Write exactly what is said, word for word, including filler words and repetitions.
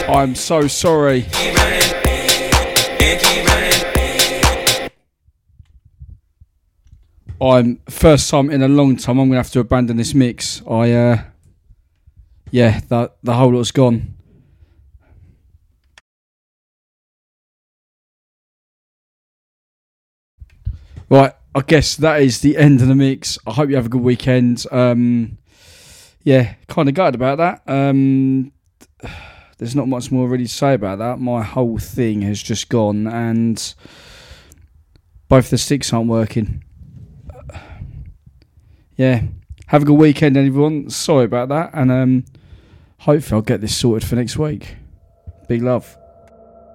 I'm so sorry. I'm first time in a long time. I'm gonna have to abandon this mix. I, uh, yeah, the the whole lot's gone. Right, I guess that is the end of the mix. I hope you have a good weekend. Um, yeah, kind of gutted about that. Um, there's not much more really to say about that. My whole thing has just gone, and both the sticks aren't working. Yeah, have a good weekend, everyone. Sorry about that, and um, hopefully I'll get this sorted for next week. Big love.